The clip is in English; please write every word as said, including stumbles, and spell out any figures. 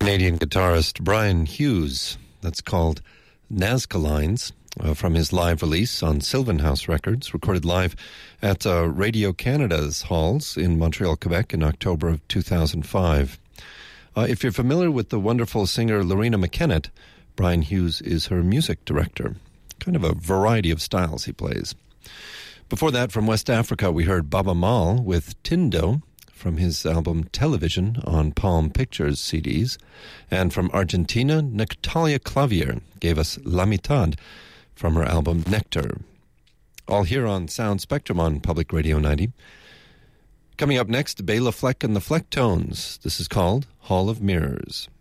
Canadian guitarist Brian Hughes. That's called Nazca Lines, uh, from his live release on Sylvan House Records, recorded live at uh, Radio Canada's halls in Montreal, Quebec in October of two thousand five. Uh, if you're familiar with the wonderful singer Lorena McKennett, Brian Hughes is her music director. Kind of a variety of styles he plays. Before that, from West Africa, we heard Baba Mal with Tindo from his album Television on Palm Pictures C Ds. And from Argentina, Natalia Clavier gave us La Mitad from her album Nectar. All here on Sound Spectrum on Public Radio ninety. Coming up next, Bela Fleck and the Flecktones. This is called Hall of Mirrors.